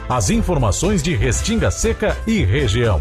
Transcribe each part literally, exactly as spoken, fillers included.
As informações de Restinga Seca e região.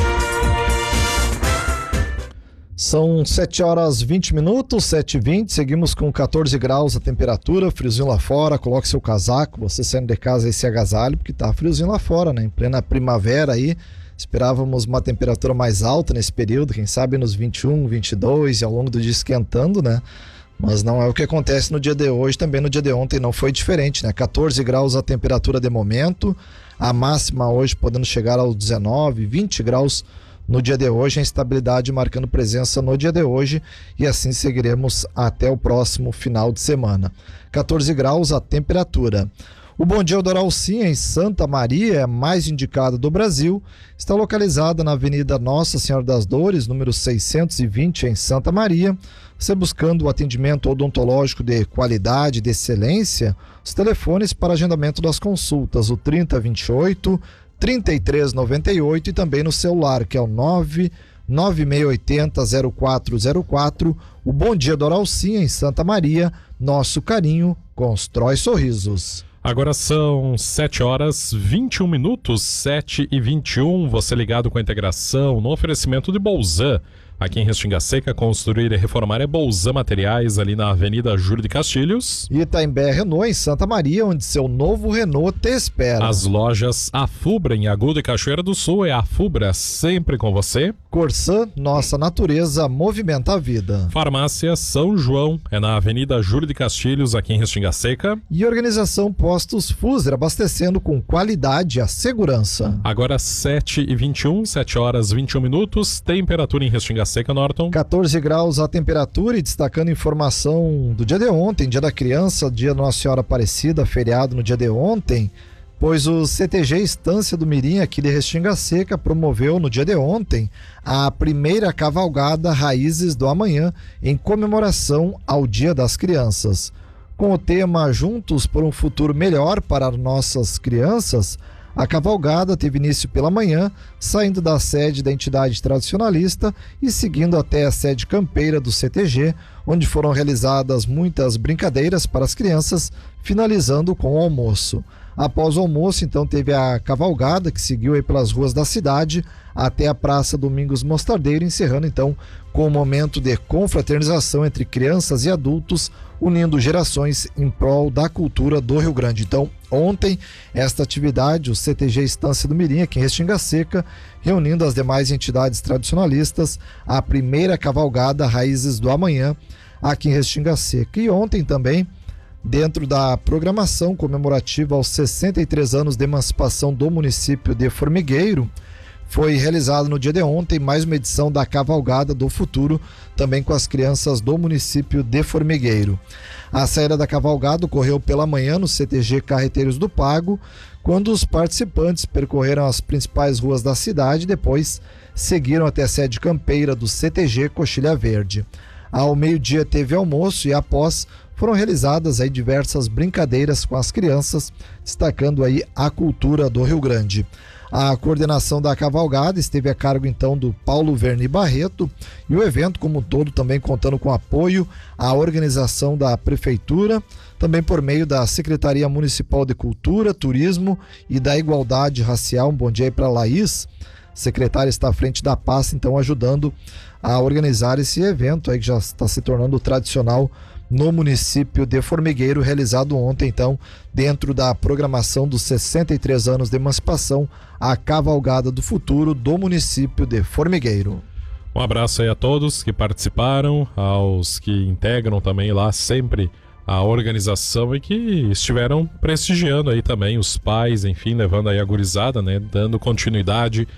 São sete horas vinte minutos, sete e vinte, seguimos com quatorze graus a temperatura, friozinho lá fora, coloque seu casaco, você saindo de casa aí se agasalhe, porque tá friozinho lá fora, né? Em plena primavera aí, esperávamos uma temperatura mais alta nesse período, quem sabe nos vinte e um, vinte e dois e ao longo do dia esquentando, né? Mas não é o que acontece no dia de hoje, também no dia de ontem não foi diferente, né? quatorze graus a temperatura de momento, a máxima hoje podendo chegar aos dezenove, vinte graus no dia de hoje, a instabilidade marcando presença no dia de hoje e assim seguiremos até o próximo final de semana. quatorze graus a temperatura. O Bom Dia Doralcinha em Santa Maria, é mais indicado do Brasil, está localizada na Avenida Nossa Senhora das Dores, número seiscentos e vinte em Santa Maria. Você buscando o atendimento odontológico de qualidade, de excelência, os telefones para agendamento das consultas, o trinta vinte e oito, trinta e três noventa e oito e também no celular, que é o nove nove seis oito zero zero quatro zero quatro. O Bom Dia Doralcinha em Santa Maria, nosso carinho constrói sorrisos. Agora são sete horas vinte e um minutos, sete e vinte e um, você ligado com a integração no oferecimento de Bolzan. Aqui em Restinga Seca, construir e reformar é Bolzan Materiais, ali na Avenida Júlio de Castilhos. E Itaimbé Renault, em Santa Maria, onde seu novo Renault te espera. As lojas Afubra, em Agudo e Cachoeira do Sul, é a Afubra, sempre com você. Corsan, nossa natureza movimenta a vida. Farmácia São João, é na Avenida Júlio de Castilhos, aqui em Restinga Seca. E Organização Postos Fuser, abastecendo com qualidade a segurança. Agora sete e vinte e um, sete horas vinte e um minutos, temperatura em Restinga Seca, Norton. quatorze graus a temperatura e destacando informação do dia de ontem, dia da criança, dia da Nossa Senhora Aparecida, feriado no dia de ontem, pois o C T G Estância do Mirim, aqui de Restinga Seca, promoveu no dia de ontem a primeira cavalgada Raízes do Amanhã, em comemoração ao Dia das Crianças. Com o tema Juntos por um Futuro Melhor para Nossas Crianças, a cavalgada teve início pela manhã, saindo da sede da entidade tradicionalista e seguindo até a sede campeira do C T G, onde foram realizadas muitas brincadeiras para as crianças, finalizando com o almoço. Após o almoço, então, teve a cavalgada que seguiu aí pelas ruas da cidade até a Praça Domingos Mostardeiro, encerrando então com um momento de confraternização entre crianças e adultos, unindo gerações em prol da cultura do Rio Grande. Então, ontem, esta atividade, o C T G Estância do Mirim, aqui em Restinga Seca, reunindo as demais entidades tradicionalistas, a primeira cavalgada Raízes do Amanhã, aqui em Restinga Seca. E ontem também, dentro da programação comemorativa aos sessenta e três anos de emancipação do município de Formigueiro, foi realizado no dia de ontem mais uma edição da Cavalgada do Futuro, também com as crianças do município de Formigueiro. A saída da cavalgada ocorreu pela manhã no C T G Carreteiros do Pago, quando os participantes percorreram as principais ruas da cidade e depois seguiram até a sede campeira do C T G Coxilha Verde. Ao meio-dia teve almoço e após foram realizadas aí diversas brincadeiras com as crianças, destacando aí a cultura do Rio Grande. A coordenação da cavalgada esteve a cargo então do Paulo Verni Barreto e o evento como um todo também contando com apoio à organização da Prefeitura, também por meio da Secretaria Municipal de Cultura, Turismo e da Igualdade Racial. Um bom dia aí para a Laís, secretária está à frente da pasta, então ajudando a organizar esse evento aí que já está se tornando tradicional no município de Formigueiro, realizado ontem, então, dentro da programação dos sessenta e três anos de emancipação, a Cavalgada do Futuro do município de Formigueiro. Um abraço aí a todos que participaram, aos que integram também lá sempre a organização e que estiveram prestigiando aí também os pais, enfim, levando aí a gurizada, né, dando continuidade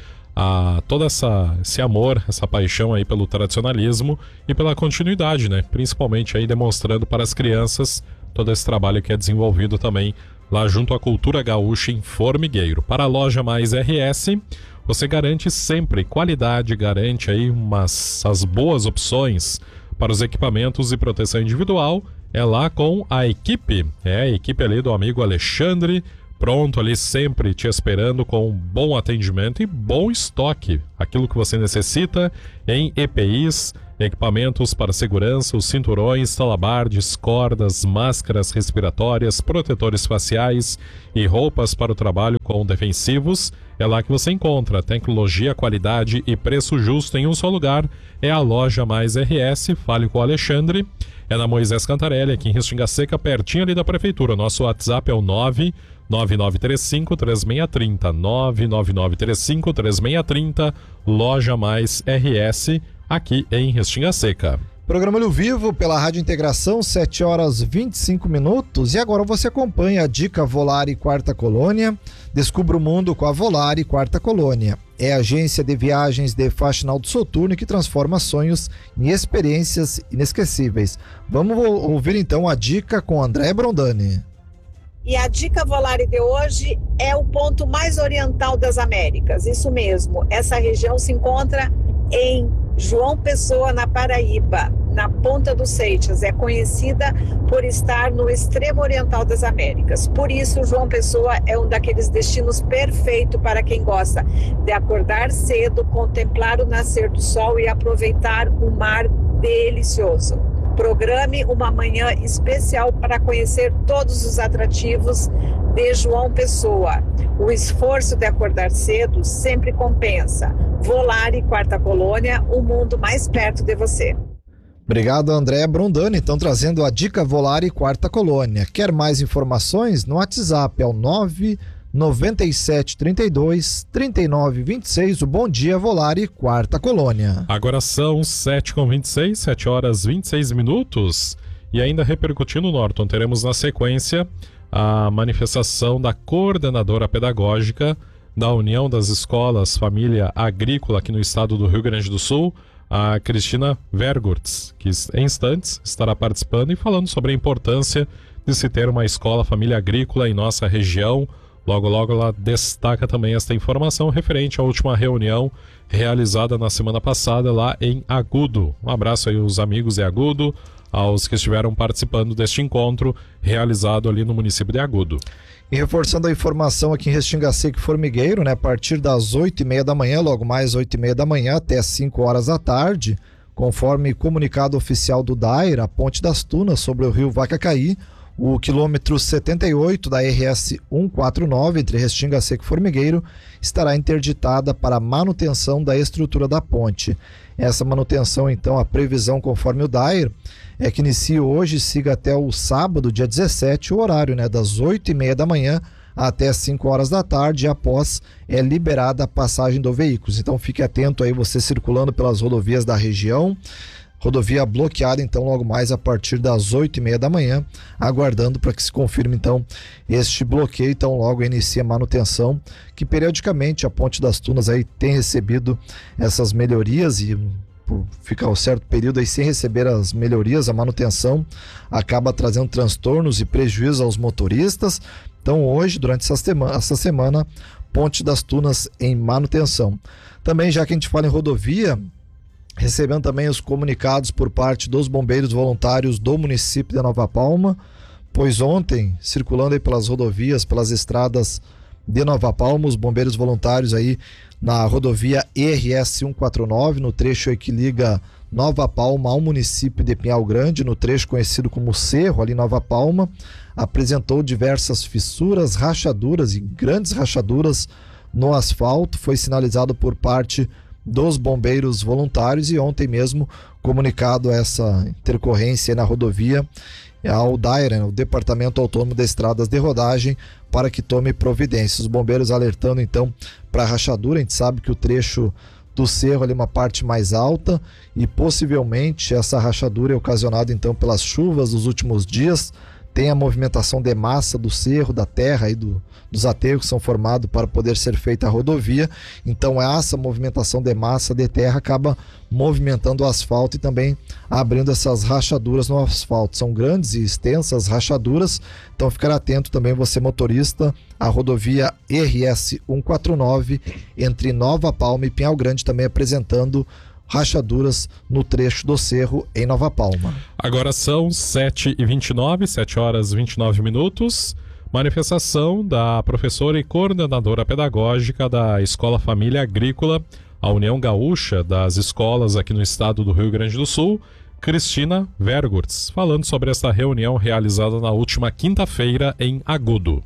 a todo essa, esse amor, essa paixão aí pelo tradicionalismo e pela continuidade, né? Principalmente aí demonstrando para as crianças todo esse trabalho que é desenvolvido também lá junto à Cultura Gaúcha em Formigueiro. Para a Loja Mais R S, você garante sempre qualidade, garante aí umas as boas opções para os equipamentos e proteção individual. É lá com a equipe, é a equipe ali do amigo Alexandre, pronto ali, sempre te esperando com bom atendimento e bom estoque. Aquilo que você necessita em E P Is, equipamentos para segurança, os cinturões, talabardes, cordas, máscaras respiratórias, protetores faciais e roupas para o trabalho com defensivos. É lá que você encontra tecnologia, qualidade e preço justo em um só lugar. É a Loja Mais R S. Fale com o Alexandre. É na Moisés Cantarelli, aqui em Restinga Seca, pertinho ali da prefeitura. Nosso WhatsApp é o nove nove nove três cinco três seis três zero, nove nove nove três cinco três seis três zero, Loja Mais R S, aqui em Restinga Seca. Programa Olho Vivo pela Rádio Integração, sete horas e vinte e cinco minutos. E agora você acompanha a Dica Volare Quarta Colônia. Descubra o mundo com a Volare Quarta Colônia. É a agência de viagens de Faxinal do Soturno que transforma sonhos em experiências inesquecíveis. Vamos ouvir então a dica com André Brondani. E a Dica Volare de hoje é o ponto mais oriental das Américas. Isso mesmo, essa região se encontra em João Pessoa, na Paraíba, na Ponta dos Seixas. É conhecida por estar no extremo oriental das Américas. Por isso, João Pessoa é um daqueles destinos perfeitos para quem gosta de acordar cedo, contemplar o nascer do sol e aproveitar um mar delicioso. Programe uma manhã especial para conhecer todos os atrativos de João Pessoa. O esforço de acordar cedo sempre compensa. Volare Quarta Colônia, o mundo mais perto de você. Obrigado, André Brondani, então trazendo a Dica Volare Quarta Colônia. Quer mais informações? No WhatsApp é o nove nove sete três dois três nove dois seis, o Bom Dia Volare Quarta Colônia. Agora são sete e vinte e seis, sete horas e vinte e seis minutos. E ainda repercutindo, Norton, teremos na sequência a manifestação da coordenadora pedagógica da União das Escolas Família Agrícola aqui no estado do Rio Grande do Sul, a Cristina Vergurtz, que em instantes estará participando e falando sobre a importância de se ter uma escola família agrícola em nossa região. Logo, logo ela destaca também esta informação referente à última reunião realizada na semana passada lá em Agudo. Um abraço aí aos amigos de Agudo, aos que estiveram participando deste encontro realizado ali no município de Agudo. E reforçando a informação aqui em Restinga Seca e Formigueiro, né, a partir das oito e meia da manhã, logo mais oito e meia da manhã até cinco horas da tarde, conforme comunicado oficial do DAIR, a Ponte das Tunas sobre o rio Vacacaí, o quilômetro setenta e oito da R S cento e quarenta e nove entre Restinga Seca e Formigueiro estará interditada para manutenção da estrutura da ponte. Essa manutenção, então, a previsão conforme o DAIR é que inicie hoje e siga até o sábado, dia dezessete, o horário, né, das oito e meia da manhã até cinco horas da tarde, e após é liberada a passagem do veículo. Então fique atento aí, você circulando pelas rodovias da região. Rodovia bloqueada, então, logo mais a partir das oito e meia da manhã, aguardando para que se confirme, então, este bloqueio. Então, logo inicia a manutenção, que periodicamente a Ponte das Tunas aí tem recebido essas melhorias e por ficar um certo período aí sem receber as melhorias, a manutenção acaba trazendo transtornos e prejuízos aos motoristas. Então, hoje, durante essa semana, essa semana, Ponte das Tunas em manutenção. Também, já que a gente fala em rodovia, recebendo também os comunicados por parte dos bombeiros voluntários do município de Nova Palma, pois ontem, circulando aí pelas rodovias, pelas estradas de Nova Palma, os bombeiros voluntários aí na rodovia R S cento e quarenta e nove, no trecho aí que liga Nova Palma ao município de Pinhal Grande, no trecho conhecido como Cerro, ali em Nova Palma, apresentou diversas fissuras, rachaduras e grandes rachaduras no asfalto. Foi sinalizado por parte dos bombeiros voluntários e ontem mesmo comunicado essa intercorrência na rodovia ao DAIR, né, o Departamento Autônomo de Estradas de Rodagem, para que tome providências. Os bombeiros alertando então para a rachadura. A gente sabe que o trecho do cerro ali é uma parte mais alta e possivelmente essa rachadura é ocasionada então pelas chuvas dos últimos dias. Tem a movimentação de massa do cerro, da terra e do, dos aterros que são formados para poder ser feita a rodovia. Então essa movimentação de massa de terra acaba movimentando o asfalto e também abrindo essas rachaduras no asfalto. São grandes e extensas rachaduras, então ficar atento também você motorista. A rodovia R S cento e quarenta e nove entre Nova Palma e Pinhal Grande também apresentando rachaduras no trecho do cerro em Nova Palma. Agora são sete e vinte e nove, sete horas e vinte e nove minutos. Manifestação da professora e coordenadora pedagógica da Escola Família Agrícola, a União Gaúcha das Escolas aqui no estado do Rio Grande do Sul, Cristina Vergurtz, falando sobre essa reunião realizada na última quinta-feira em Agudo.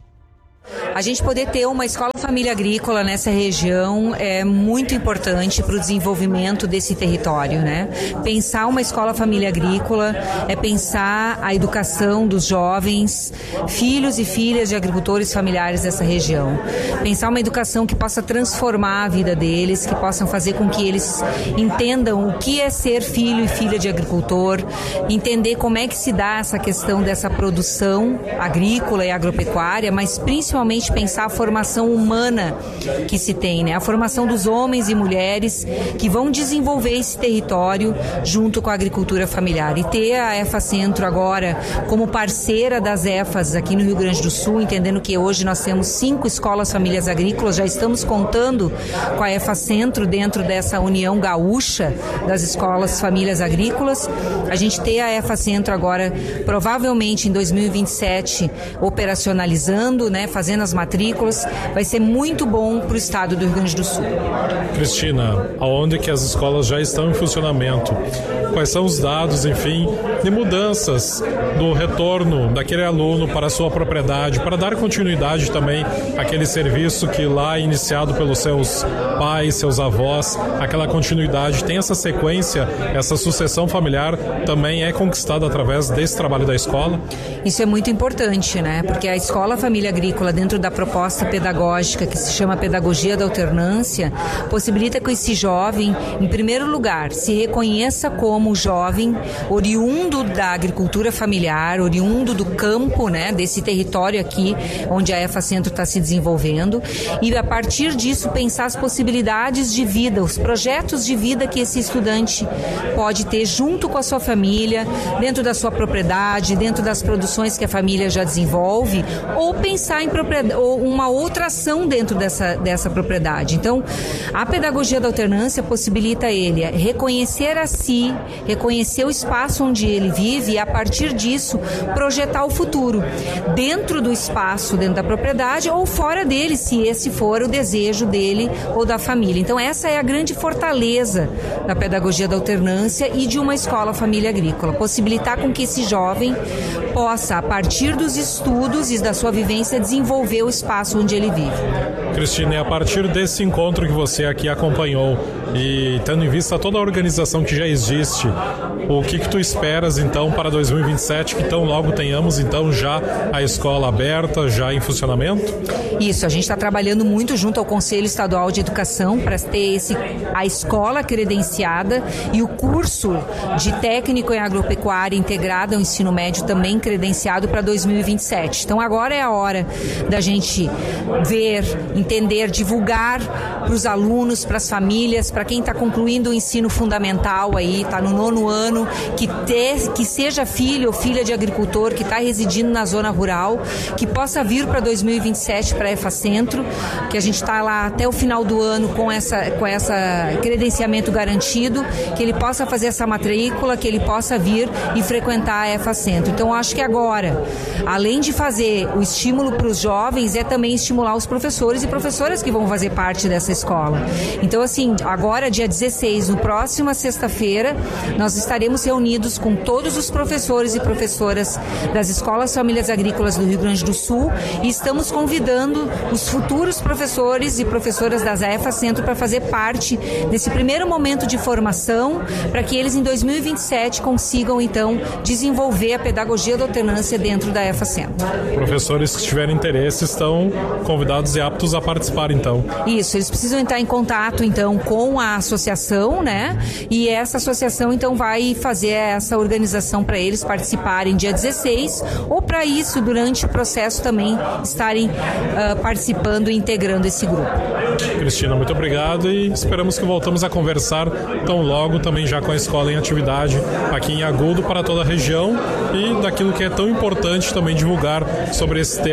A gente poder ter uma escola família agrícola nessa região é muito importante para o desenvolvimento desse território, né? Pensar uma escola família agrícola é pensar a educação dos jovens, filhos e filhas de agricultores familiares dessa região. Pensar uma educação que possa transformar a vida deles, que possam fazer com que eles entendam o que é ser filho e filha de agricultor, entender como é que se dá essa questão dessa produção agrícola e agropecuária, mas principalmente Principalmente pensar a formação humana que se tem, né? A formação dos homens e mulheres que vão desenvolver esse território junto com a agricultura familiar. E ter a EFACentro agora como parceira das E F As aqui no Rio Grande do Sul, entendendo que hoje nós temos cinco escolas famílias agrícolas, já estamos contando com a EFACentro dentro dessa União Gaúcha das Escolas Famílias Agrícolas. A gente ter a EFACentro agora, provavelmente em dois mil e vinte e sete, operacionalizando, né? Fazendo as matrículas, vai ser muito bom para o estado do Rio Grande do Sul. Cristina, aonde que as escolas já estão em funcionamento? Quais são os dados, enfim, de mudanças do retorno daquele aluno para a sua propriedade, para dar continuidade também àquele serviço que lá é iniciado pelos seus pais, seus avós, aquela continuidade, tem essa sequência, essa sucessão familiar também é conquistada através desse trabalho da escola? Isso é muito importante, né? Porque a Escola Família Agrícola, dentro da proposta pedagógica que se chama Pedagogia da Alternância, possibilita que esse jovem, em primeiro lugar, se reconheça como jovem oriundo da agricultura familiar, oriundo do campo, né? Desse território aqui onde a EFACentro está se desenvolvendo, e a partir disso pensar as possibilidades de vida, os projetos de vida que esse estudante pode ter junto com a sua família, dentro da sua propriedade, dentro das produções que a família já desenvolve, ou pensar em propriedade, ou uma outra ação dentro dessa, dessa propriedade. Então, a pedagogia da alternância possibilita ele reconhecer a si, reconhecer o espaço onde ele vive e, a partir disso, projetar o futuro dentro do espaço, dentro da propriedade ou fora dele, se esse for o desejo dele ou da família. Então, essa é a grande fortaleza da pedagogia da alternância e de uma escola família agrícola, possibilitar com que esse jovem possa, a partir dos estudos e da sua vivência, desenvolver o espaço onde ele vive. Cristina, e a partir desse encontro que você aqui acompanhou e tendo em vista toda a organização que já existe, o que que tu esperas então para dois mil e vinte e sete, que tão logo tenhamos então já a escola aberta, já em funcionamento? Isso, a gente está trabalhando muito junto ao Conselho Estadual de Educação para ter esse, a escola credenciada e o curso de técnico em agropecuária integrado ao ensino médio também credenciado para dois mil e vinte e sete. Então agora é a hora da gente ver, entender, divulgar para os alunos, para as famílias, para quem está concluindo o ensino fundamental aí, está no nono ano, que, ter, que seja filho ou filha de agricultor, que está residindo na zona rural, que possa vir para dois mil e vinte e sete para a EFACentro, que a gente está lá até o final do ano com essa, com essa credenciamento garantido, que ele possa fazer essa matrícula, que ele possa vir e frequentar a EFACentro. Então acho que agora, além de fazer o estímulo para os jovens, é também estimular os professores e professoras que vão fazer parte dessa escola. Então assim, agora dia dezesseis, no próxima sexta-feira, nós estaremos reunidos com todos os professores e professoras das escolas famílias agrícolas do Rio Grande do Sul e estamos convidando os futuros professores e professoras das EFACentro para fazer parte desse primeiro momento de formação, para que eles em dois mil e vinte e sete consigam então desenvolver a pedagogia da alternância dentro da EFACentro. Professores que tiverem interesse estão convidados e aptos a participar então. Isso, eles precisam entrar em contato então com a associação, né? E essa associação então vai fazer essa organização para eles participarem dia dezesseis, ou para isso durante o processo também estarem uh, participando e integrando esse grupo. Cristina, muito obrigado e esperamos que voltamos a conversar tão logo também já com a escola em atividade aqui em Agudo para toda a região e daquilo que é tão importante também divulgar sobre esse tema, esse trabalho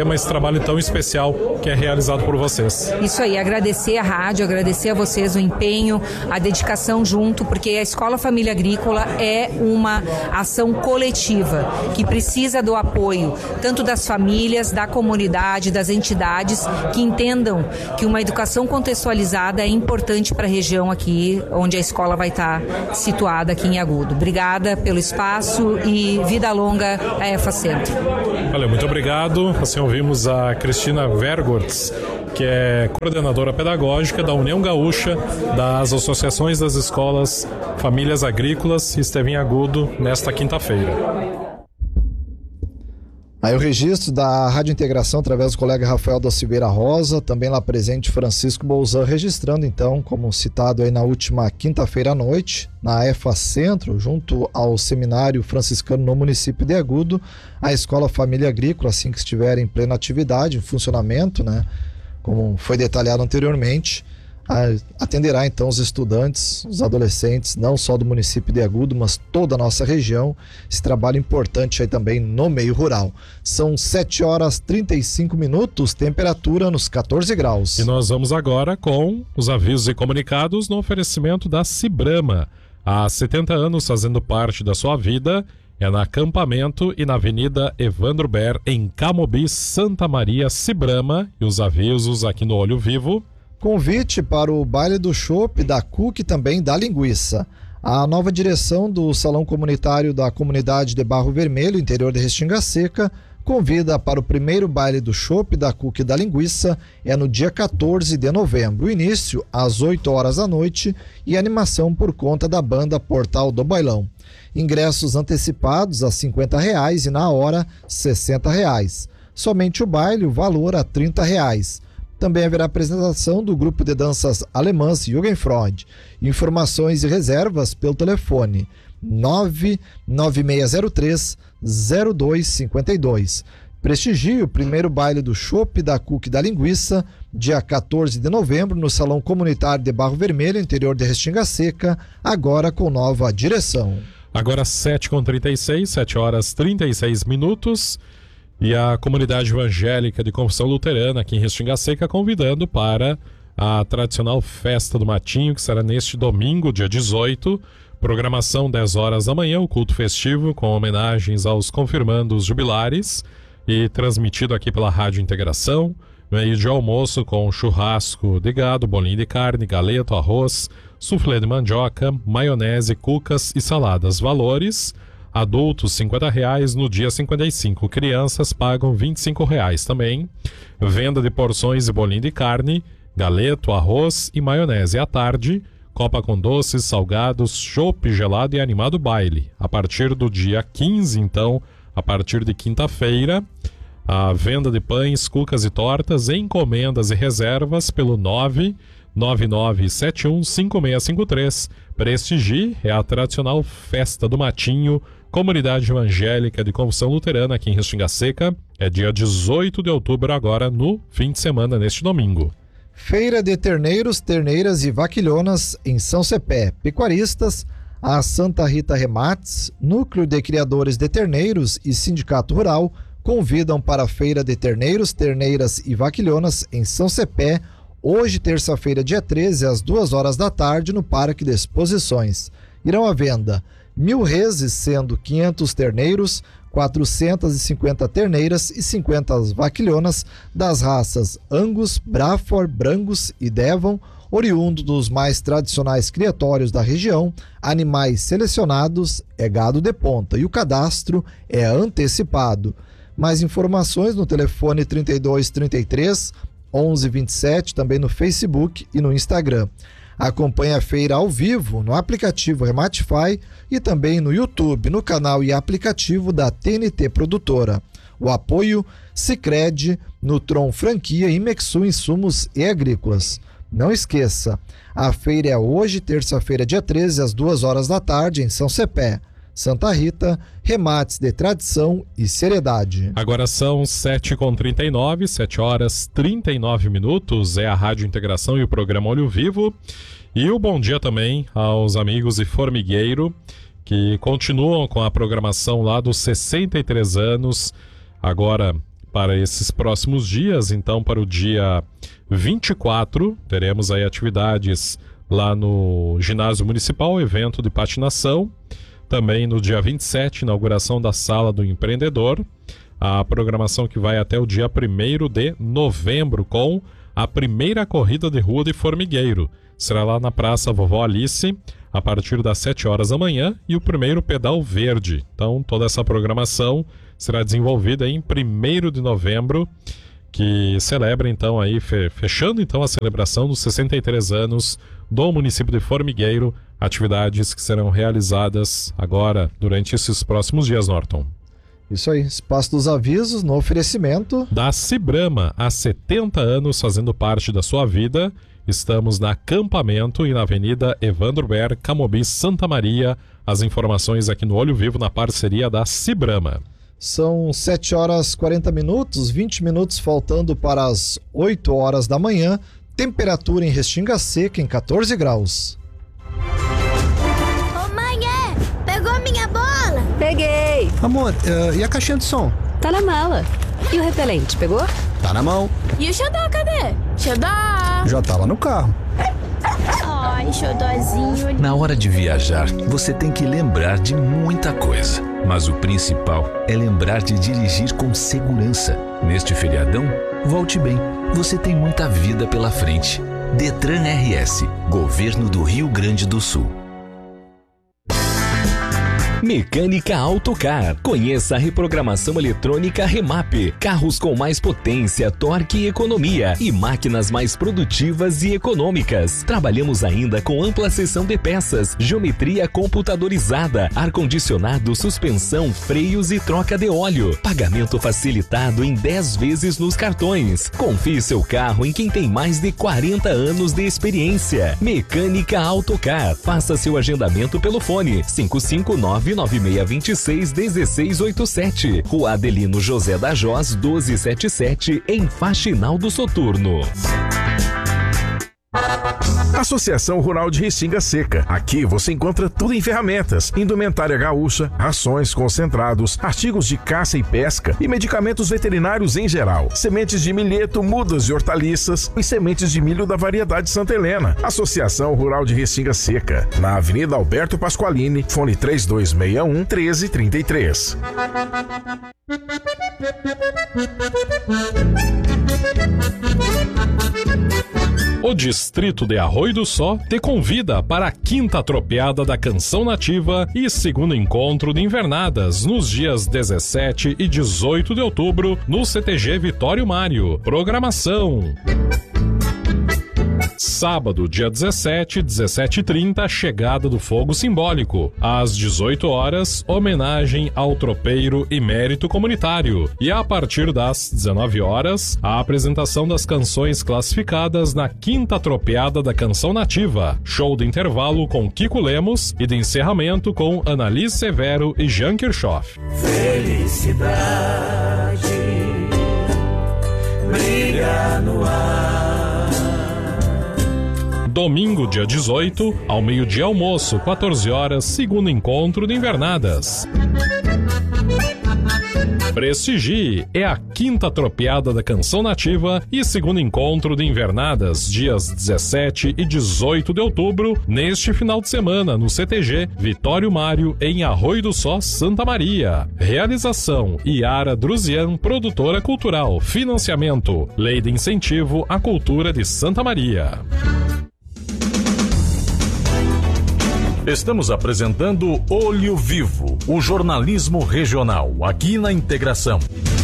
trabalho tão especial que é realizado por vocês. Isso aí, agradecer a rádio, agradecer a vocês o empenho, a dedicação junto, porque a Escola Família Agrícola é uma ação coletiva que precisa do apoio tanto das famílias, da comunidade, das entidades que entendam que uma educação contextualizada é importante para a região aqui, onde a escola vai estar situada aqui em Agudo. Obrigada pelo espaço e vida longa a EFA Centro. Valeu, muito obrigado. Assim ouvimos a Cristina Vergortz, que é coordenadora pedagógica da União Gaúcha das Associações das Escolas Famílias Agrícolas, esteve em Agudo nesta quinta-feira. Aí o registro da Rádio Integração através do colega Rafael da Silveira Rosa, também lá presente Francisco Bolzan, registrando então, como citado aí na última quinta-feira à noite, na EFA Centro, junto ao Seminário Franciscano no município de Agudo, a Escola Família Agrícola, assim que estiver em plena atividade, em funcionamento, né, como foi detalhado anteriormente, atenderá então os estudantes, os adolescentes, não só do município de Agudo, mas toda a nossa região. Esse trabalho importante aí também no meio rural. São sete horas e trinta e cinco minutos, temperatura nos catorze graus. E nós vamos agora com os avisos e comunicados no oferecimento da Cibrama. Há setenta anos fazendo parte da sua vida, é na Acampamento e na Avenida Evandro Ber, em Camobi, Santa Maria, Cibrama. E os avisos aqui no Olho Vivo. Convite para o baile do chopp, da cuca e também da linguiça. A nova direção do Salão Comunitário da Comunidade de Barro Vermelho, interior de Restinga Seca, convida para o primeiro baile do chopp, da cuca e da linguiça, é no dia quatorze de novembro. O início às oito horas da noite e animação por conta da banda Portal do Bailão. Ingressos antecipados a cinquenta reais e na hora sessenta reais. Somente o baile, o valor a trinta reais. Também haverá apresentação do grupo de danças alemãs Jugendfreund. Informações e reservas pelo telefone nove nove seis zero três zero dois cinco dois. Prestigie o primeiro baile do chopp, da cuca e da linguiça, dia quatorze de novembro, no Salão Comunitário de Barro Vermelho, interior de Restinga Seca, agora com nova direção. Agora sete e trinta e seis, sete horas e trinta e seis minutos. E a comunidade evangélica de Confissão Luterana aqui em Restinga Seca convidando para a tradicional Festa do Matinho, que será neste domingo, dia dezoito. Programação dez horas da manhã, o culto festivo com homenagens aos confirmandos jubilares e transmitido aqui pela Rádio Integração. Meio de almoço com churrasco de gado, bolinho de carne, galeto, arroz, soufflé de mandioca, maionese, cucas e saladas. Valores: adultos cinquenta reais, no dia cinquenta e cinco, crianças pagam vinte e cinco reais também. Venda de porções de bolinho de carne, galeto, arroz e maionese. À tarde, copa com doces, salgados, chopp gelado e animado baile. A partir do dia quinze, então, a partir de quinta-feira, a venda de pães, cucas e tortas, encomendas e reservas pelo nove nove nove sete um cinco seis cinco três. Prestigie, é a tradicional Festa do Matinho, Comunidade Evangélica de Confissão Luterana aqui em Restinga Seca. É dia dezoito de outubro agora, no fim de semana, neste domingo. Feira de terneiros, terneiras e vaquilhonas em São Cepé. Pecuaristas, a Santa Rita Remates, Núcleo de Criadores de Terneiros e Sindicato Rural convidam para a Feira de Terneiros, Terneiras e Vaquilhonas em São Cepé, hoje, terça-feira, dia treze, às duas horas da tarde, no Parque de Exposições. Irão à venda mil reses, sendo quinhentos terneiros, quatrocentas e cinquenta terneiras e cinquenta vaquilhonas das raças Angus, Braford, Brangus e Devon, oriundo dos mais tradicionais criatórios da região. Animais selecionados, é gado de ponta e o cadastro é antecipado. Mais informações no telefone trinta e dois, trinta e três, onze vinte e sete, também no Facebook e no Instagram. Acompanhe a feira ao vivo no aplicativo Rematify e também no YouTube, no canal e aplicativo da T N T Produtora. O apoio Sicredi, Nutron Franquia e Mexu Insumos e Agrícolas. Não esqueça, a feira é hoje, terça-feira, dia treze, às duas horas da tarde, em São Cepé. Santa Rita, remates de tradição e seriedade. Agora são sete e trinta e nove, sete horas e trinta e nove minutos, é a Rádio Integração e o programa Olho Vivo. E o bom dia também aos amigos de Formigueiro, que continuam com a programação lá dos sessenta e três anos, agora para esses próximos dias. Então, para o dia vinte e quatro, teremos aí atividades lá no ginásio municipal, evento de patinação. Também no dia vinte e sete, inauguração da Sala do Empreendedor. A programação que vai até o dia primeiro de novembro, com a primeira corrida de rua de formigueiro. Será lá na Praça Vovó Alice, a partir das sete horas da manhã, e o primeiro pedal verde. Então, toda essa programação será desenvolvida em primeiro de novembro, que celebra então aí, fechando então a celebração dos sessenta e três anos do município de Formigueiro, atividades que serão realizadas agora durante esses próximos dias, Norton. Isso aí, Espaço dos Avisos no oferecimento da Cibrama, há setenta anos fazendo parte da sua vida. Estamos na Acampamento e na Avenida Evandro Ber, Camobi, Santa Maria. As informações aqui no Olho Vivo, na parceria da Cibrama. São sete horas e quarenta minutos, vinte minutos faltando para as oito horas da manhã. Temperatura em Restinga Seca em catorze graus. Ô mãe, é, pegou minha bola? Peguei. Amor, uh, e a caixinha de som? Tá na mala. E o repelente, pegou? Tá na mão. E o xodó, cadê? Xodó! Já tá lá no carro. Ai, xodózinho. Na hora de viajar, você tem que lembrar de muita coisa. Mas o principal é lembrar de dirigir com segurança. Neste feriadão, volte bem. Você tem muita vida pela frente. Detran R S, Governo do Rio Grande do Sul. Mecânica Autocar. Conheça a reprogramação eletrônica Remap. Carros com mais potência, torque e economia e máquinas mais produtivas e econômicas. Trabalhamos ainda com ampla seção de peças, geometria computadorizada, ar-condicionado, suspensão, freios e troca de óleo. Pagamento facilitado em dez vezes nos cartões. Confie seu carro em quem tem mais de quarenta anos de experiência. Mecânica Autocar. Faça seu agendamento pelo fone cinco cinco nove nove seis dois seis um seis oito sete. Rua Adelino José da Jós, doze setenta e sete, em Faxinal do Soturno. Associação Rural de Restinga Seca. Aqui você encontra tudo em ferramentas, indumentária gaúcha, rações, concentrados, artigos de caça e pesca e medicamentos veterinários em geral. Sementes de milheto, mudas e hortaliças e sementes de milho da variedade Santa Helena. Associação Rural de Restinga Seca. Na Avenida Alberto Pasqualini, fone três dois seis um, um três três três. O Distrito de Arroio do Só te convida para a quinta tropeada da Canção Nativa e segundo encontro de invernadas nos dias dezessete e dezoito de outubro no C T G Vitório Mário. Programação: sábado, dia dezessete, dezessete e trinta, chegada do fogo simbólico. Às dezoito horas, homenagem ao tropeiro e mérito comunitário. E a partir das dezenove horas, a apresentação das canções classificadas na quinta tropeada da Canção Nativa. Show de intervalo com Kiko Lemos e de encerramento com Annalise Severo e Jean Kirchhoff. Felicidade brilha no ar. Domingo, dia dezoito, ao meio-dia almoço, quatorze horas, segundo encontro de invernadas. Prestigie, é a quinta tropeada da Canção Nativa e segundo encontro de invernadas, dias dezessete e dezoito de outubro, neste final de semana, no C T G Vitório Mário, em Arroio do Só, Santa Maria. Realização: Iara Druzian, produtora cultural. Financiamento: Lei de Incentivo à Cultura de Santa Maria. Estamos apresentando Olho Vivo, o jornalismo regional, aqui na Integração.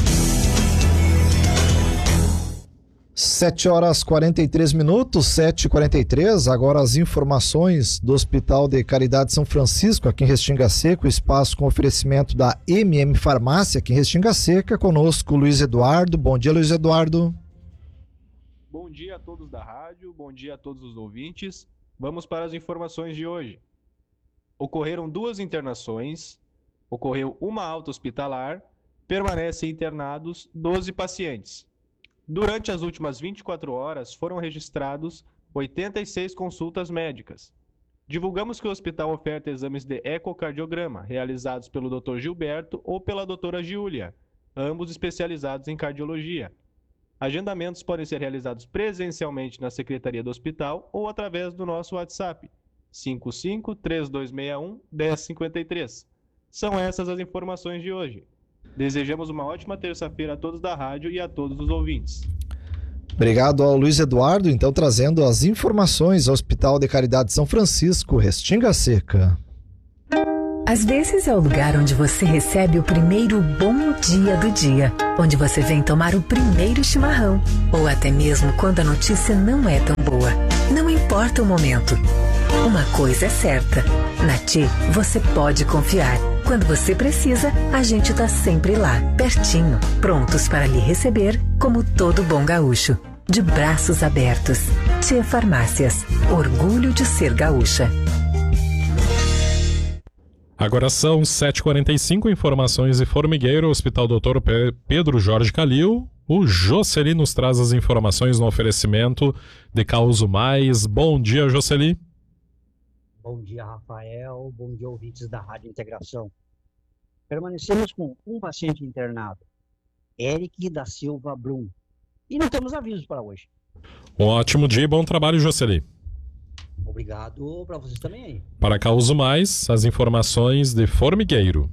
sete horas e quarenta e três minutos, sete e quarenta e três. Agora as informações do Hospital de Caridade São Francisco, aqui em Restinga Seca, o espaço com oferecimento da M M Farmácia, aqui em Restinga Seca. Conosco, Luiz Eduardo. Bom dia, Luiz Eduardo. Bom dia a todos da rádio, bom dia a todos os ouvintes. Vamos para as informações de hoje. Ocorreram duas internações, ocorreu uma alta hospitalar, permanecem internados doze pacientes. Durante as últimas vinte e quatro horas foram registrados oitenta e seis consultas médicas. Divulgamos que o hospital oferta exames de ecocardiograma realizados pelo doutor Gilberto ou pela doutora Giulia, ambos especializados em cardiologia. Agendamentos podem ser realizados presencialmente na secretaria do hospital ou através do nosso WhatsApp, cinco cinco, três dois seis um, um zero cinco três. São essas as informações de hoje. Desejamos uma ótima terça-feira a todos da rádio e a todos os ouvintes. Obrigado ao Luiz Eduardo, então trazendo as informações ao Hospital de Caridade São Francisco, Restinga Seca. Às vezes é o lugar onde você recebe o primeiro bom dia do dia, onde você vem tomar o primeiro chimarrão, ou até mesmo quando a notícia não é tão boa. Não importa o momento. Uma coisa é certa, na T I você pode confiar. Quando você precisa, a gente tá sempre lá, pertinho, prontos para lhe receber como todo bom gaúcho. De braços abertos. T I Farmácias, orgulho de ser gaúcha. Agora são sete e quarenta e cinco, informações de Formigueiro, Hospital doutor Pedro Jorge Calil. O Jocely nos traz as informações no oferecimento de Causo Mais. Bom dia, Jocely. Bom dia, Rafael. Bom dia, ouvintes da Rádio Integração. Permanecemos com um paciente internado, Eric da Silva Brum. E não temos avisos para hoje. Um ótimo dia e bom trabalho, Jocely. Obrigado para vocês também aí. Para Causo Mais, as informações de Formigueiro.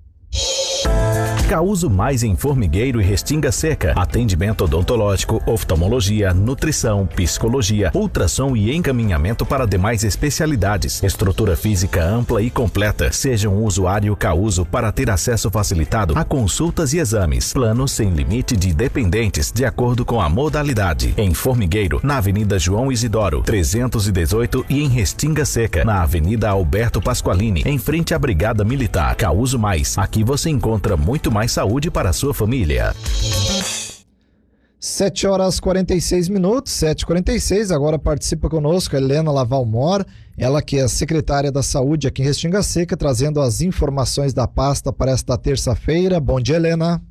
Causo Mais em Formigueiro e Restinga Seca. Atendimento odontológico, oftalmologia, nutrição, psicologia, ultrassom e encaminhamento para demais especialidades. Estrutura física ampla e completa. Seja um usuário Causo para ter acesso facilitado a consultas e exames. Plano sem limite de dependentes, de acordo com a modalidade. Em Formigueiro, na Avenida João Isidoro, trezentos e dezoito, e em Restinga Seca, na Avenida Alberto Pasqualini, em frente à Brigada Militar. Causo Mais. Aqui você encontra muito mais saúde para a sua família. sete horas e quarenta e seis minutos, sete e quarenta e seis, agora participa conosco a Helena Lavalmor, ela que é secretária da Saúde aqui em Restinga Seca, trazendo as informações da pasta para esta terça-feira. Bom dia, Helena.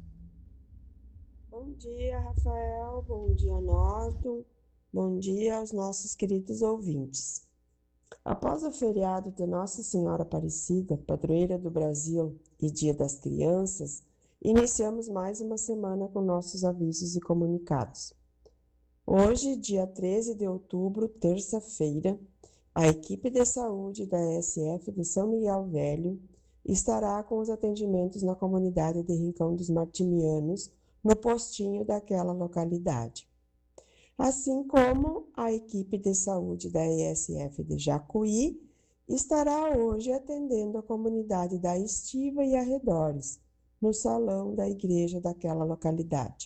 Bom dia, Rafael, bom dia, Norton, bom dia aos nossos queridos ouvintes. Após o feriado de Nossa Senhora Aparecida, padroeira do Brasil e Dia das Crianças, iniciamos mais uma semana com nossos avisos e comunicados. Hoje, dia treze de outubro, terça-feira, a equipe de saúde da E S F de São Miguel Velho estará com os atendimentos na comunidade de Rincão dos Martimianos, no postinho daquela localidade. Assim como a equipe de saúde da E S F de Jacuí estará hoje atendendo a comunidade da Estiva e arredores, no salão da igreja daquela localidade.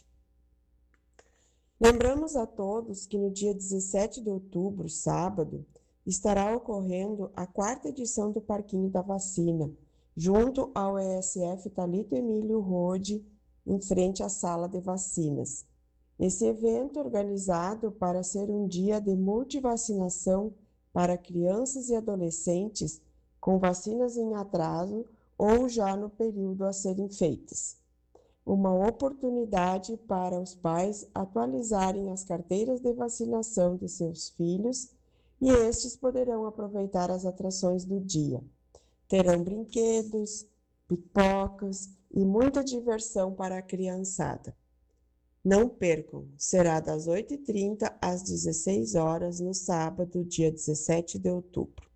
Lembramos a todos que no dia dezessete de outubro, sábado, estará ocorrendo a quarta edição do Parquinho da Vacina, junto ao E S F Thalito Emílio Rode, em frente à sala de vacinas. Esse evento, organizado para ser um dia de multivacinação para crianças e adolescentes com vacinas em atraso ou já no período a serem feitas. Uma oportunidade para os pais atualizarem as carteiras de vacinação de seus filhos e estes poderão aproveitar as atrações do dia. Terão brinquedos, pipocas e muita diversão para a criançada. Não percam, será das oito e trinta às dezesseis horas no sábado, dia dezessete de outubro.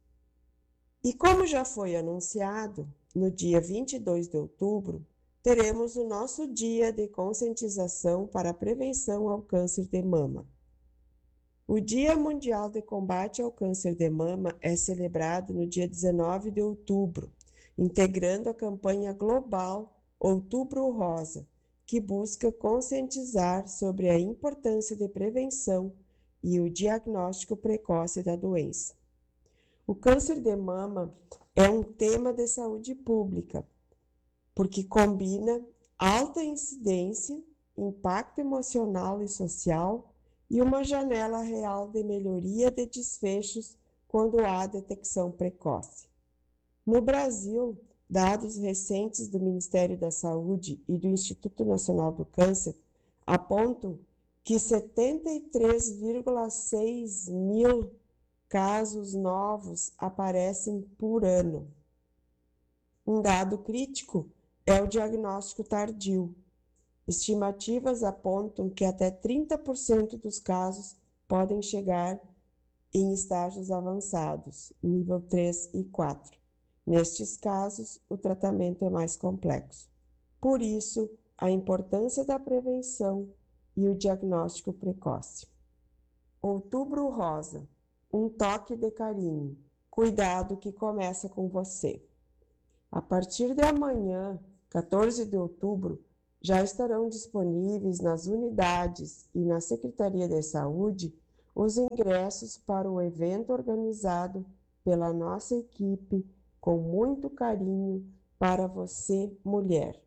E como já foi anunciado, no dia vinte e dois de outubro, teremos o nosso dia de conscientização para a prevenção ao câncer de mama. O Dia Mundial de Combate ao Câncer de Mama é celebrado no dia dezenove de outubro, integrando a campanha global Outubro Rosa, que busca conscientizar sobre a importância de prevenção e o diagnóstico precoce da doença. O câncer de mama é um tema de saúde pública, porque combina alta incidência, impacto emocional e social e uma janela real de melhoria de desfechos quando há detecção precoce. No Brasil, dados recentes do Ministério da Saúde e do Instituto Nacional do Câncer apontam que setenta e três vírgula seis mil casos novos aparecem por ano. Um dado crítico é o diagnóstico tardio. Estimativas apontam que até trinta por cento dos casos podem chegar em estágios avançados, nível três e quatro. Nestes casos, o tratamento é mais complexo. Por isso, a importância da prevenção e o diagnóstico precoce. Outubro Rosa, um toque de carinho, cuidado que começa com você. A partir de amanhã, quatorze de outubro, já estarão disponíveis nas unidades e na Secretaria de Saúde os ingressos para o evento organizado pela nossa equipe com muito carinho para você, mulher.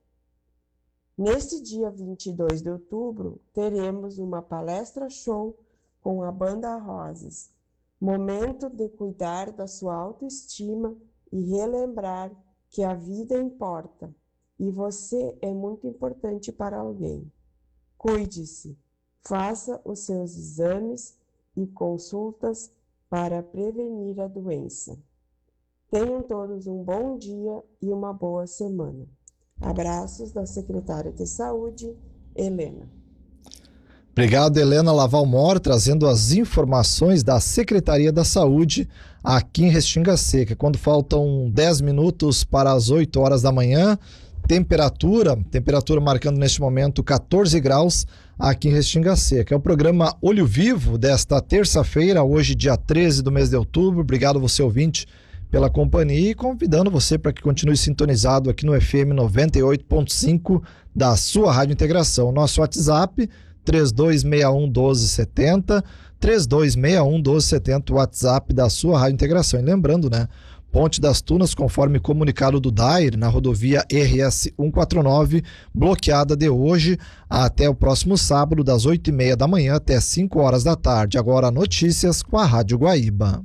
Neste dia vinte e dois de outubro, teremos uma palestra show com a Banda Rosas. Momento de cuidar da sua autoestima e relembrar que a vida importa e você é muito importante para alguém. Cuide-se, faça os seus exames e consultas para prevenir a doença. Tenham todos um bom dia e uma boa semana. Abraços da Secretária de Saúde, Helena. Obrigado, Helena Lavalmor, trazendo as informações da Secretaria da Saúde aqui em Restinga Seca. Quando faltam dez minutos para as oito horas da manhã, temperatura, temperatura marcando neste momento catorze graus aqui em Restinga Seca. É o programa Olho Vivo desta terça-feira, hoje dia treze do mês de outubro. Obrigado você, ouvinte, pela companhia e convidando você para que continue sintonizado aqui no F M noventa e oito ponto cinco da sua Rádio Integração. Nosso WhatsApp três dois seis um, um dois sete zero, três dois seis um, um dois sete zero, o WhatsApp da sua Rádio Integração. E lembrando, né, Ponte das Tunas, conforme comunicado do D A I R, na rodovia R S cento e quarenta e nove, bloqueada de hoje até o próximo sábado, das oito e meia da manhã até cinco horas da tarde. Agora notícias com a Rádio Guaíba.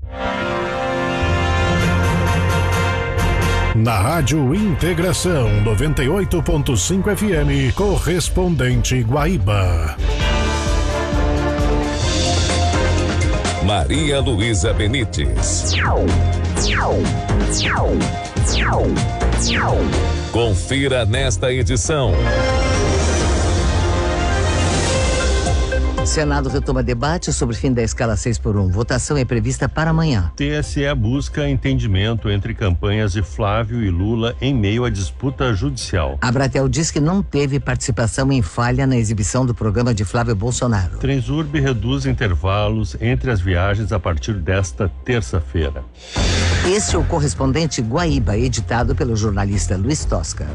Na Rádio Integração noventa e oito ponto cinco F M, correspondente Guaíba. Maria Luísa Benites. Confira nesta edição. Senado retoma debate sobre fim da escala seis por um. Votação é prevista para amanhã. T S E busca entendimento entre campanhas de Flávio e Lula em meio à disputa judicial. A Abratel diz que não teve participação em falha na exibição do programa de Flávio Bolsonaro. Transurb reduz intervalos entre as viagens a partir desta terça-feira. Este é o correspondente Guaíba, editado pelo jornalista Luiz Tosca.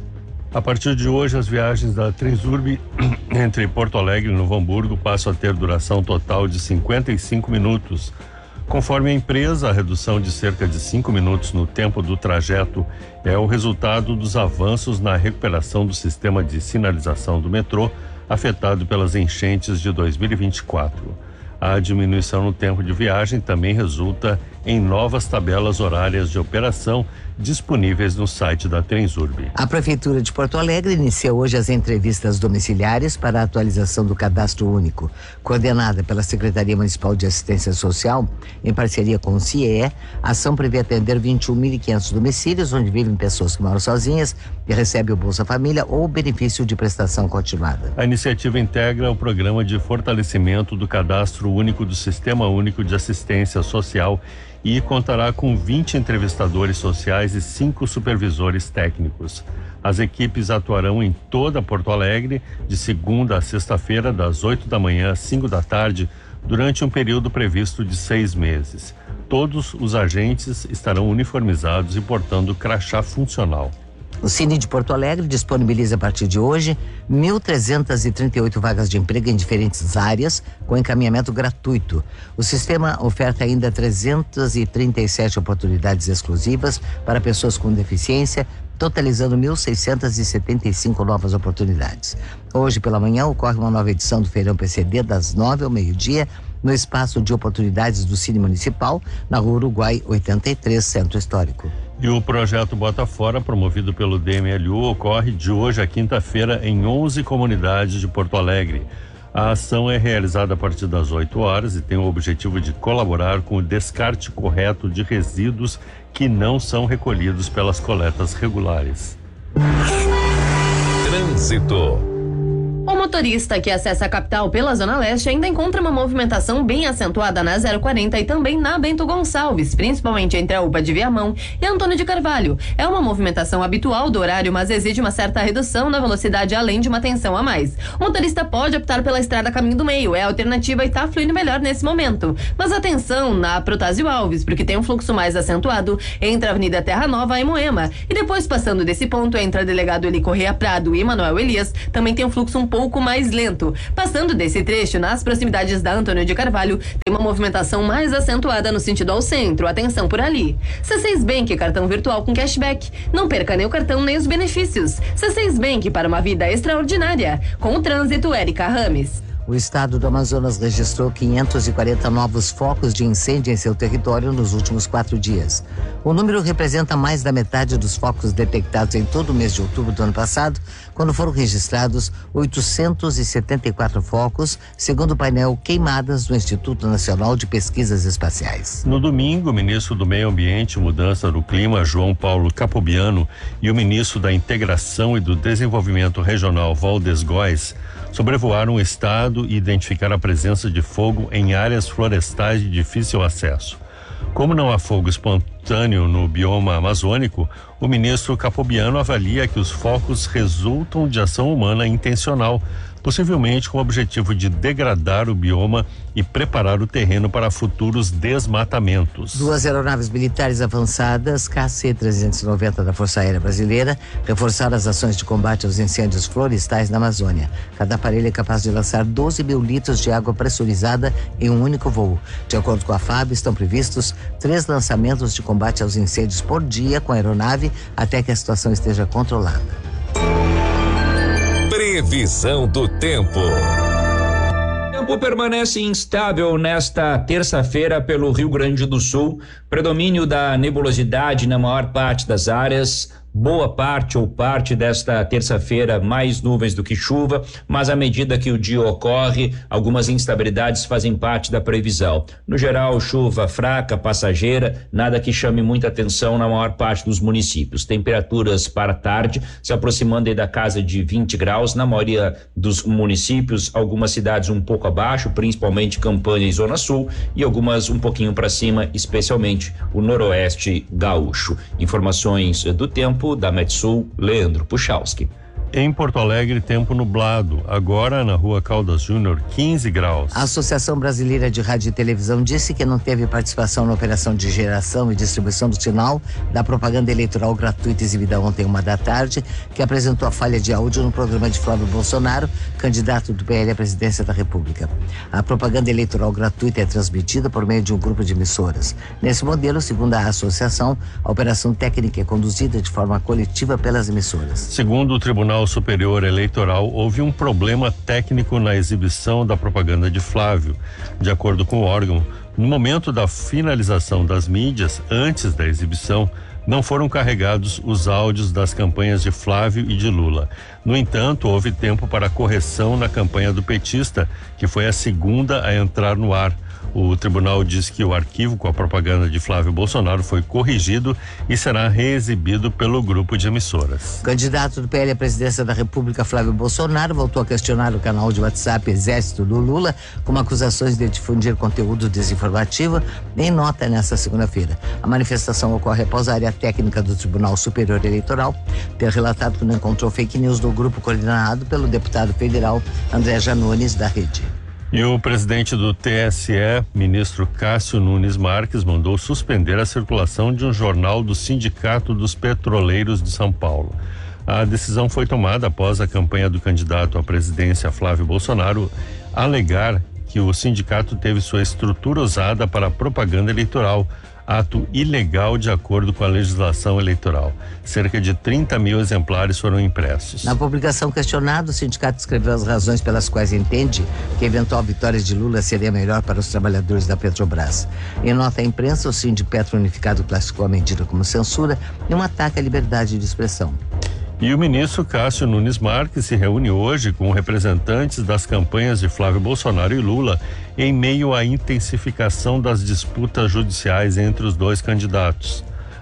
A partir de hoje, as viagens da Transurb entre Porto Alegre e Novo Hamburgo passam a ter duração total de cinquenta e cinco minutos. Conforme a empresa, a redução de cerca de cinco minutos no tempo do trajeto é o resultado dos avanços na recuperação do sistema de sinalização do metrô, afetado pelas enchentes de dois mil e vinte e quatro. A diminuição no tempo de viagem também resulta em novas tabelas horárias de operação disponíveis no site da Transurb. A Prefeitura de Porto Alegre inicia hoje as entrevistas domiciliares para a atualização do Cadastro Único. Coordenada pela Secretaria Municipal de Assistência Social, em parceria com o C I E E, a ação prevê atender vinte e um mil e quinhentos domicílios onde vivem pessoas que moram sozinhas e recebem o Bolsa Família ou o benefício de prestação continuada. A iniciativa integra o programa de fortalecimento do Cadastro Único do Sistema Único de Assistência Social e contará com vinte entrevistadores sociais e cinco supervisores técnicos. As equipes atuarão em toda Porto Alegre, de segunda a sexta-feira, das oito da manhã às cinco da tarde, durante um período previsto de seis meses. Todos os agentes estarão uniformizados e portando crachá funcional. O Cine de Porto Alegre disponibiliza a partir de hoje mil trezentas e trinta e oito vagas de emprego em diferentes áreas, com encaminhamento gratuito. O sistema oferta ainda trezentas e trinta e sete oportunidades exclusivas para pessoas com deficiência, totalizando mil seiscentas e setenta e cinco novas oportunidades. Hoje pela manhã ocorre uma nova edição do Feirão P C D das nove ao meio-dia, no espaço de oportunidades do Cine Municipal, na Rua Uruguai oitenta e três, Centro Histórico. E o projeto Bota Fora, promovido pelo D M L U, ocorre de hoje à quinta-feira em onze comunidades de Porto Alegre. A ação é realizada a partir das oito horas e tem o objetivo de colaborar com o descarte correto de resíduos que não são recolhidos pelas coletas regulares. Trânsito. O motorista que acessa a capital pela Zona Leste ainda encontra uma movimentação bem acentuada na zero quarenta e também na Bento Gonçalves, principalmente entre a U P A de Viamão e Antônio de Carvalho. É uma movimentação habitual do horário, mas exige uma certa redução na velocidade, além de uma tensão a mais. O motorista pode optar pela estrada Caminho do Meio, é a alternativa e está fluindo melhor nesse momento. Mas atenção na Protásio Alves, porque tem um fluxo mais acentuado entre a Avenida Terra Nova e Moema. E depois, passando desse ponto, entre a Delegado Eli Correia Prado e Manuel Elias, também tem um fluxo um pouco mais lento. Passando desse trecho, nas proximidades da Antônio de Carvalho, tem uma movimentação mais acentuada no sentido ao centro. Atenção por ali. C seis Bank, cartão virtual com cashback. Não perca nem o cartão nem os benefícios. C seis Bank, para uma vida extraordinária. Com o trânsito, Érica Rames. O estado do Amazonas registrou quinhentos e quarenta novos focos de incêndio em seu território nos últimos quatro dias. O número representa mais da metade dos focos detectados em todo o mês de outubro do ano passado, quando foram registrados oitocentos e setenta e quatro focos, segundo o painel Queimadas do Instituto Nacional de Pesquisas Espaciais. No domingo, o ministro do Meio Ambiente e Mudança do Clima, João Paulo Capobiano, e o ministro da Integração e do Desenvolvimento Regional, Valdes Góes, sobrevoaram o estado e identificaram a presença de fogo em áreas florestais de difícil acesso. Como não há fogo espontâneo no bioma amazônico, o ministro Capobiano avalia que os focos resultam de ação humana intencional, possivelmente com o objetivo de degradar o bioma e preparar o terreno para futuros desmatamentos. Duas aeronaves militares avançadas, K C trezentos e noventa da Força Aérea Brasileira, reforçaram as ações de combate aos incêndios florestais na Amazônia. Cada aparelho é capaz de lançar doze mil litros de água pressurizada em um único voo. De acordo com a F A B, estão previstos três lançamentos de combate aos incêndios por dia com a aeronave até que a situação esteja controlada. Previsão do tempo. O tempo permanece instável nesta terça-feira pelo Rio Grande do Sul. Predomínio da nebulosidade na maior parte das áreas. Boa parte ou parte desta terça-feira, mais nuvens do que chuva, mas à medida que o dia ocorre, algumas instabilidades fazem parte da previsão. No geral, chuva fraca, passageira, nada que chame muita atenção na maior parte dos municípios. Temperaturas para tarde se aproximando aí da casa de vinte graus na maioria dos municípios, algumas cidades um pouco abaixo, principalmente Campanha e Zona Sul, e algumas um pouquinho para cima, especialmente o noroeste gaúcho. Informações do tempo da Metsul, Leandro Puchalski. Em Porto Alegre, tempo nublado. Agora, na rua Caldas Júnior, quinze graus. A Associação Brasileira de Rádio e Televisão disse que não teve participação na operação de geração e distribuição do sinal da propaganda eleitoral gratuita exibida ontem, uma da tarde, que apresentou a falha de áudio no programa de Flávio Bolsonaro, candidato do P L à presidência da República. A propaganda eleitoral gratuita é transmitida por meio de um grupo de emissoras. Nesse modelo, segundo a associação, a operação técnica é conduzida de forma coletiva pelas emissoras. Segundo o Tribunal Superior Eleitoral, houve um problema técnico na exibição da propaganda de Flávio. De acordo com o órgão, no momento da finalização das mídias, antes da exibição, não foram carregados os áudios das campanhas de Flávio e de Lula. No entanto, houve tempo para correção na campanha do petista, que foi a segunda a entrar no ar. O tribunal diz que o arquivo com a propaganda de Flávio Bolsonaro foi corrigido e será reexibido pelo grupo de emissoras. O candidato do P L à presidência da República, Flávio Bolsonaro, voltou a questionar o canal de WhatsApp Exército do Lula, com acusações de difundir conteúdo desinformativo, em nota nesta segunda-feira. A manifestação ocorre após a área técnica do Tribunal Superior Eleitoral ter relatado que não encontrou fake news no grupo coordenado pelo deputado federal André Janones, da Rede. E o presidente do T S E, ministro Cássio Nunes Marques, mandou suspender a circulação de um jornal do Sindicato dos Petroleiros de São Paulo. A decisão foi tomada após a campanha do candidato à presidência Flávio Bolsonaro alegar que o sindicato teve sua estrutura usada para propaganda eleitoral, ato ilegal de acordo com a legislação eleitoral. Cerca de trinta mil exemplares foram impressos. Na publicação questionada, o sindicato escreveu as razões pelas quais entende que a eventual vitória de Lula seria melhor para os trabalhadores da Petrobras. Em nota à imprensa, o Sindipetro Unificado classificou a medida como censura e um ataque à liberdade de expressão. E o ministro Cássio Nunes Marques se reúne hoje com representantes das campanhas de Flávio Bolsonaro e Lula em meio à intensificação das disputas judiciais entre os dois candidatos.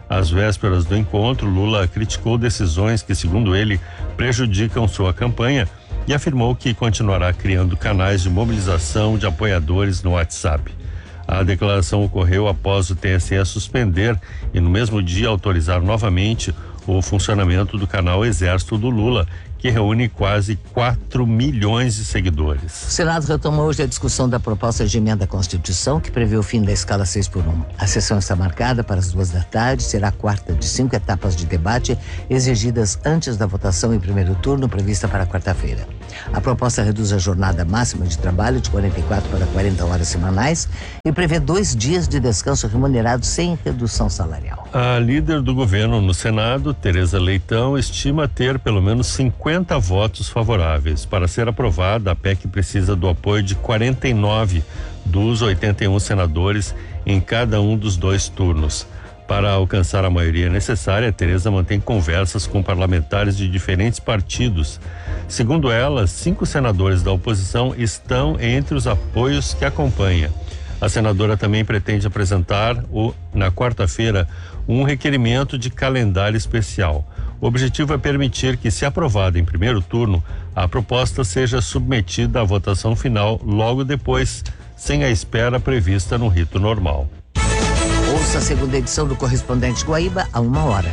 Às vésperas do encontro, Lula criticou decisões que, segundo ele, prejudicam sua campanha e afirmou que continuará criando canais de mobilização de apoiadores no WhatsApp. A declaração ocorreu após o T S E suspender e, no mesmo dia, autorizar novamente o funcionamento do canal Exército do Lula, que reúne quase quatro milhões de seguidores. O Senado retomou hoje a discussão da proposta de emenda à Constituição, que prevê o fim da escala seis por um. A sessão está marcada para as duas da tarde, será a quarta de cinco etapas de debate exigidas antes da votação em primeiro turno, prevista para quarta-feira. A proposta reduz a jornada máxima de trabalho de quarenta e quatro para quarenta horas semanais e prevê dois dias de descanso remunerado sem redução salarial. A líder do governo no Senado, Tereza Leitão, estima ter pelo menos cinquenta votos favoráveis. Para ser aprovada, a P E C precisa do apoio de quarenta e nove dos oitenta e um senadores em cada um dos dois turnos. Para alcançar a maioria necessária, Tereza mantém conversas com parlamentares de diferentes partidos. Segundo ela, cinco senadores da oposição estão entre os apoios que acompanha. A senadora também pretende apresentar, o, na quarta-feira, um requerimento de calendário especial. O objetivo é permitir que, se aprovada em primeiro turno, a proposta seja submetida à votação final logo depois, sem a espera prevista no rito normal. Ouça a segunda edição do Correspondente Guaíba a uma hora.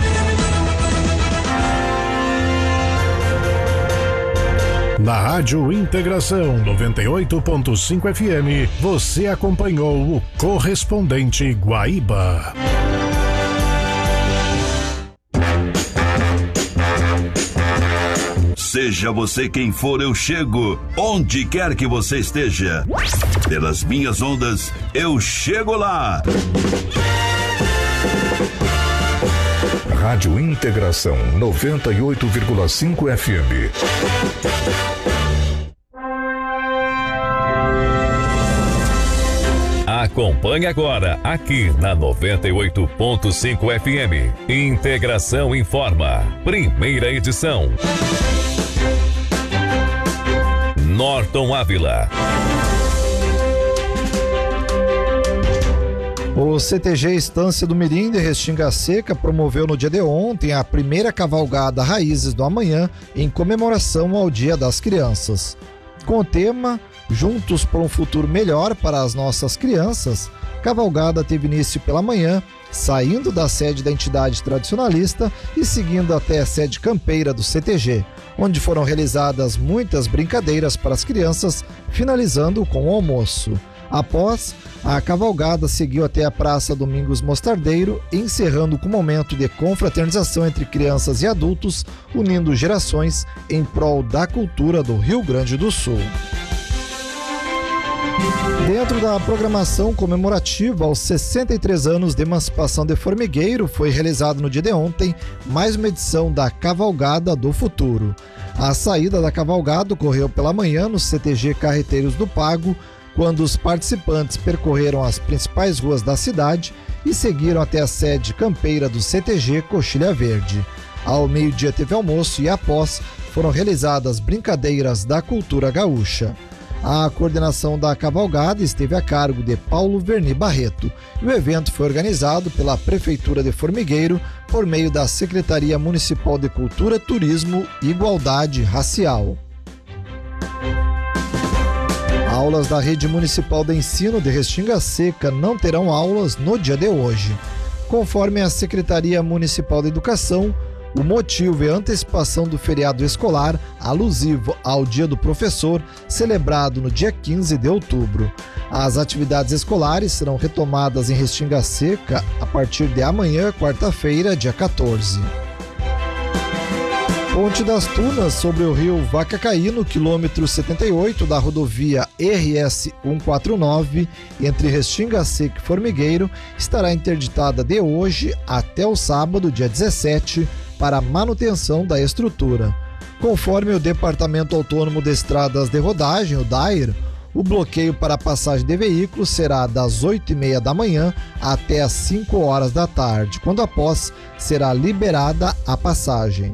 Na Rádio Integração noventa e oito ponto cinco F M, você acompanhou o Correspondente Guaíba. Seja você quem for, eu chego. Onde quer que você esteja. Pelas minhas ondas, eu chego lá. Rádio Integração noventa e oito vírgula cinco F M. Acompanhe agora, aqui na noventa e oito ponto cinco F M. Integração Informa. Primeira edição. Norton Ávila. O C T G Estância do Mirim de Restinga Seca promoveu no dia de ontem a primeira cavalgada Raízes do Amanhã em comemoração ao Dia das Crianças. Com o tema Juntos por um Futuro Melhor para as Nossas Crianças, a cavalgada teve início pela manhã, saindo da sede da entidade tradicionalista e seguindo até a sede campeira do C T G, onde foram realizadas muitas brincadeiras para as crianças, finalizando com o almoço. Após, a cavalgada seguiu até a Praça Domingos Mostardeiro, encerrando com um momento de confraternização entre crianças e adultos, unindo gerações em prol da cultura do Rio Grande do Sul. Dentro da programação comemorativa aos sessenta e três anos de emancipação de Formigueiro, foi realizado no dia de ontem mais uma edição da Cavalgada do Futuro. A saída da cavalgada ocorreu pela manhã no C T G Carreteiros do Pago, quando os participantes percorreram as principais ruas da cidade e seguiram até a sede campeira do C T G Coxilha Verde. Ao meio-dia teve almoço e após foram realizadas brincadeiras da cultura gaúcha. A coordenação da cavalgada esteve a cargo de Paulo Verni Barreto e o evento foi organizado pela Prefeitura de Formigueiro por meio da Secretaria Municipal de Cultura, Turismo e Igualdade Racial. Aulas da Rede Municipal de Ensino de Restinga Seca não terão aulas no dia de hoje. Conforme a Secretaria Municipal de Educação, o motivo é a antecipação do feriado escolar alusivo ao Dia do Professor, celebrado no dia quinze de outubro. As atividades escolares serão retomadas em Restinga Seca a partir de amanhã, quarta-feira, dia quatorze. Ponte das Tunas sobre o rio Vacacaí, no quilômetro setenta e oito da rodovia R S cento e quarenta e nove, entre Restinga Seca e Formigueiro, estará interditada de hoje até o sábado, dia dezessete, para manutenção da estrutura. Conforme o Departamento Autônomo de Estradas de Rodagem, o DAIR, o bloqueio para a passagem de veículos será das oito e meia da manhã até as cinco horas da tarde, quando após será liberada a passagem.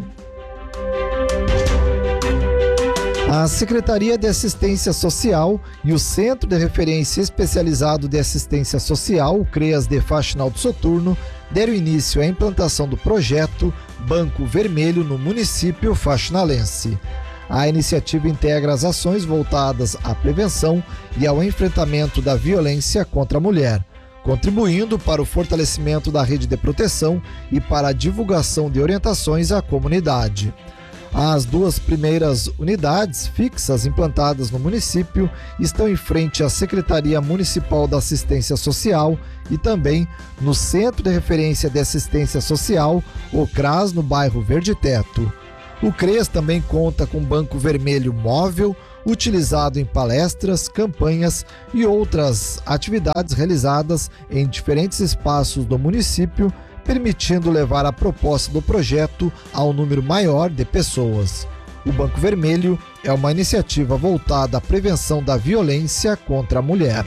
A Secretaria de Assistência Social e o Centro de Referência Especializado de Assistência Social, o CREAS de Faxinal do Soturno, deram início à implantação do projeto Banco Vermelho no município faxinalense. A iniciativa integra as ações voltadas à prevenção e ao enfrentamento da violência contra a mulher, contribuindo para o fortalecimento da rede de proteção e para a divulgação de orientações à comunidade. As duas primeiras unidades fixas implantadas no município estão em frente à Secretaria Municipal da Assistência Social e também no Centro de Referência de Assistência Social, o CRAS, no bairro Verde Teto. O CRES também conta com banco vermelho móvel, utilizado em palestras, campanhas e outras atividades realizadas em diferentes espaços do município, permitindo levar a proposta do projeto a um número maior de pessoas. O Banco Vermelho é uma iniciativa voltada à prevenção da violência contra a mulher.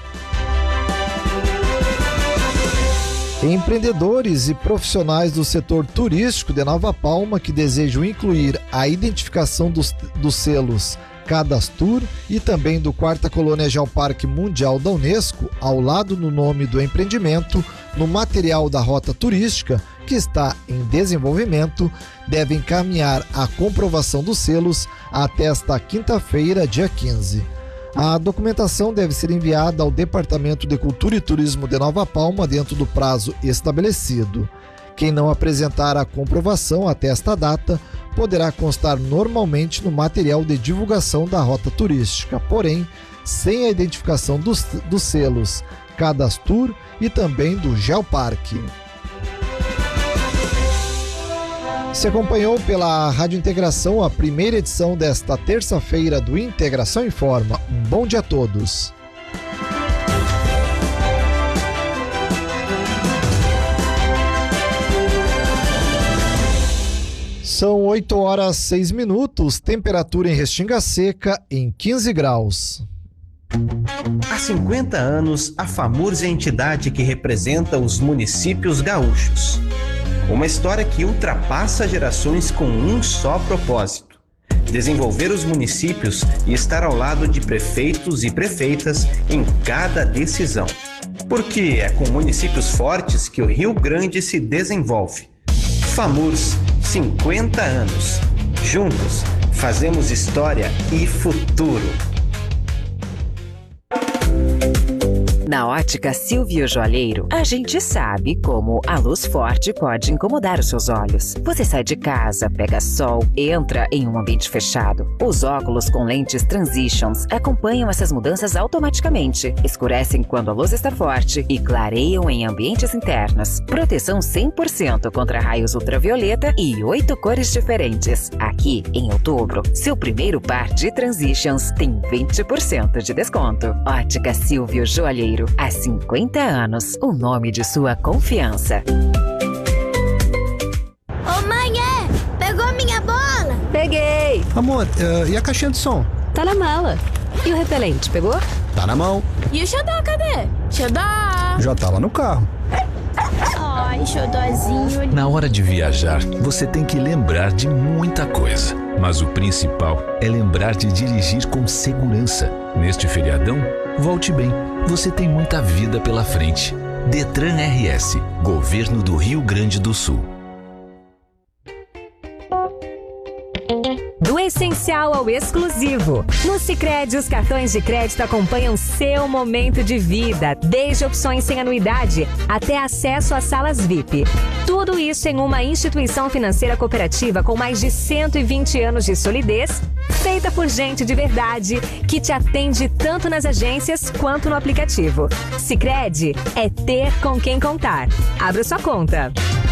Empreendedores e profissionais do setor turístico de Nova Palma que desejam incluir a identificação dos, dos selos Cadastur e também do Quarta Colônia Geoparque Mundial da Unesco, ao lado do nome do empreendimento, no material da rota turística, que está em desenvolvimento, devem encaminhar a comprovação dos selos até esta quinta-feira, dia quinze. A documentação deve ser enviada ao Departamento de Cultura e Turismo de Nova Palma dentro do prazo estabelecido. Quem não apresentar a comprovação até esta data poderá constar normalmente no material de divulgação da rota turística, porém sem a identificação dos, dos selos Cadastur e também do Geoparque. Se acompanhou pela Rádio Integração a primeira edição desta terça-feira do Integração Informa. Um bom dia a todos. São oito horas e seis minutos, temperatura em Restinga Seca em quinze graus. Há cinquenta anos, a FAMURS é a entidade que representa os municípios gaúchos. Uma história que ultrapassa gerações com um só propósito: desenvolver os municípios e estar ao lado de prefeitos e prefeitas em cada decisão. Porque é com municípios fortes que o Rio Grande se desenvolve. FAMURS, cinquenta anos. Juntos, fazemos história e futuro. Na ótica Silvio Joalheiro, a gente sabe como a luz forte pode incomodar os seus olhos. Você sai de casa, pega sol, entra em um ambiente fechado. Os óculos com lentes Transitions acompanham essas mudanças automaticamente, escurecem quando a luz está forte e clareiam em ambientes internos. Proteção cem por cento contra raios ultravioleta e oito cores diferentes. Aqui, em outubro, seu primeiro par de Transitions tem vinte por cento de desconto. Ótica Silvio Joalheiro. Há cinquenta anos, o nome de sua confiança. Ô mãe, é? Pegou minha bola? Peguei! Amor, uh, e a caixinha de som? Tá na mala. E o repelente, pegou? Tá na mão. E o xodó, cadê? Xodó! Já tá lá no carro. Ai, xodózinho. Na hora de viajar, você tem que lembrar de muita coisa. Mas o principal é lembrar de dirigir com segurança. Neste feriadão, volte bem. Você tem muita vida pela frente. Detran R S, Governo do Rio Grande do Sul. Do essencial ao exclusivo. No Sicredi, os cartões de crédito acompanham seu momento de vida, desde opções sem anuidade até acesso às salas V I P. Tudo isso em uma instituição financeira cooperativa com mais de cento e vinte anos de solidez, feita por gente de verdade, que te atende tanto nas agências quanto no aplicativo. Sicredi é ter com quem contar. Abra sua conta.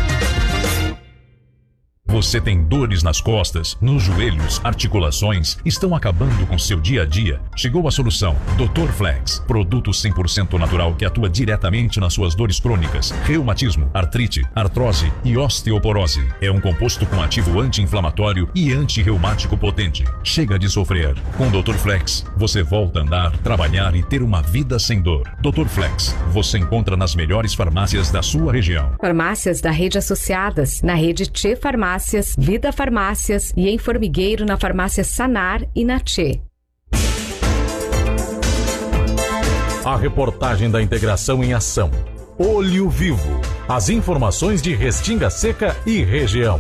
Você tem dores nas costas, nos joelhos, articulações, estão acabando com seu dia a dia? Chegou a solução. doutor Flex, produto cem por cento natural que atua diretamente nas suas dores crônicas, reumatismo, artrite, artrose e osteoporose. É um composto com ativo anti-inflamatório e anti-reumático potente. Chega de sofrer. Com doutor Flex, você volta a andar, trabalhar e ter uma vida sem dor. doutor Flex, você encontra nas melhores farmácias da sua região. Farmácias da rede associadas, na rede Tchê Farmácias, Vida Farmácias e em Formigueiro na farmácia Sanar e na Tchê. A reportagem da Integração em ação. Olho Vivo. As informações de Restinga Seca e região.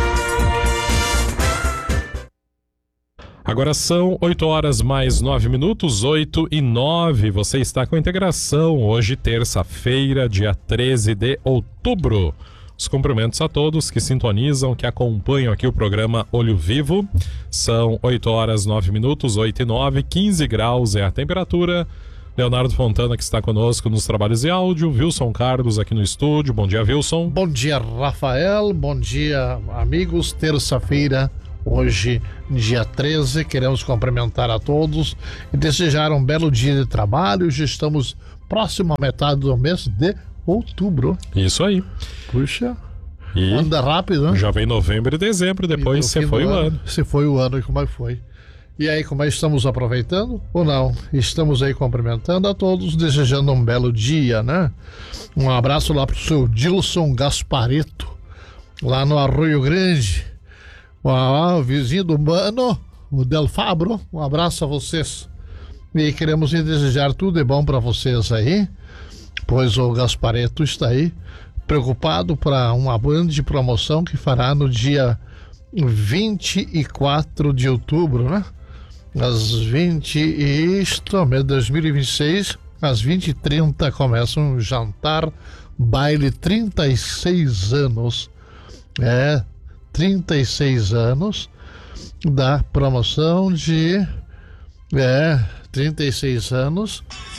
Agora são oito horas mais nove minutos, oito e nove. Você está com a integração. Hoje, terça-feira, dia treze de outubro. Os cumprimentos a todos que sintonizam, que acompanham aqui o programa Olho Vivo. São oito horas nove minutos, oito e nove, quinze graus é a temperatura. Leonardo Fontana, que está conosco nos trabalhos de áudio. Wilson Carlos aqui no estúdio. Bom dia, Wilson. Bom dia, Rafael. Bom dia, amigos. Terça-feira, hoje, dia treze. Queremos cumprimentar a todos e desejar um belo dia de trabalho. Já estamos próximo à metade do mês de outubro. Isso aí. Puxa, e anda rápido, né? Já vem novembro e dezembro, depois você foi o ano. ano. Você foi o ano e como é que foi? E aí, como é que estamos aproveitando ou não? Estamos aí cumprimentando a todos, desejando um belo dia, né? Um abraço lá pro seu Dilson Gaspareto, lá no Arroio Grande. O vizinho do Mano, o Del Fabro. Um abraço a vocês. E queremos desejar tudo de bom para vocês aí, pois o Gaspareto está aí preocupado para uma grande promoção que fará no dia vinte e quatro de outubro, né? Às vinte e isto, mês de dois mil e vinte e seis, às vinte e trinta começa um jantar, baile trinta e seis anos. É, trinta e seis anos da promoção de... É, trinta e seis anos.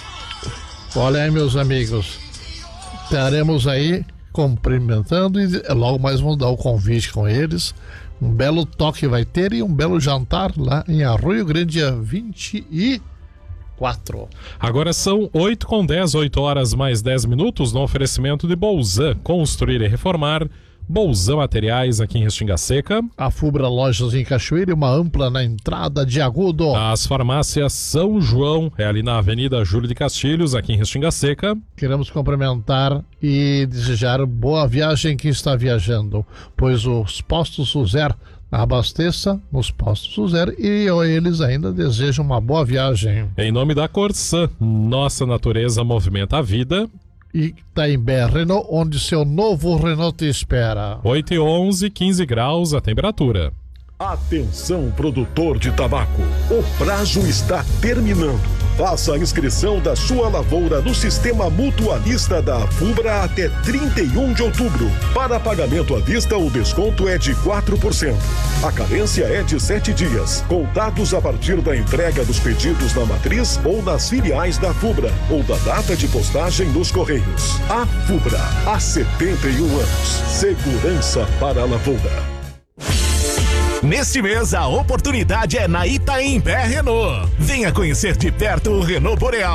Olha aí, meus amigos, estaremos aí cumprimentando e logo mais vamos dar o convite com eles. Um belo toque vai ter e um belo jantar lá em Arroio Grande, dia vinte e quatro. Agora são oito com dez, oito horas mais dez minutos, no oferecimento de Bolzan, construir e reformar. Bolzan Materiais aqui em Restinga Seca. A Fubra Lojas em Cachoeira e uma ampla na entrada de Agudo. As farmácias São João, é ali na Avenida Júlio de Castilhos, aqui em Restinga Seca. Queremos cumprimentar e desejar boa viagem quem está viajando, pois os postos Suzer abasteça nos postos Suzer e eles ainda desejam uma boa viagem. Em nome da Corsan, nossa natureza movimenta a vida. E Itaimbé Renault, onde seu novo Renault te espera. oito e onze, quinze graus a temperatura. Atenção, produtor de tabaco. O prazo está terminando. Faça a inscrição da sua lavoura no sistema mutualista da Fubra até trinta e um de outubro. Para pagamento à vista, o desconto é de quatro por cento. A carência é de sete dias, contados a partir da entrega dos pedidos na matriz ou nas filiais da Fubra, ou da data de postagem nos Correios. A Fubra, há setenta e um anos. Segurança para a lavoura. Neste mês, a oportunidade é na Itaimbé Renault. Venha conhecer de perto o Renault Boreal.